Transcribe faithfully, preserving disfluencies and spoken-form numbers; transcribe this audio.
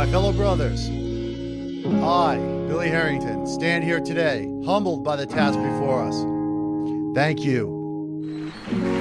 My fellow brothers, I, Billy Harrington, stand here today, humbled by the task before us. Thank you.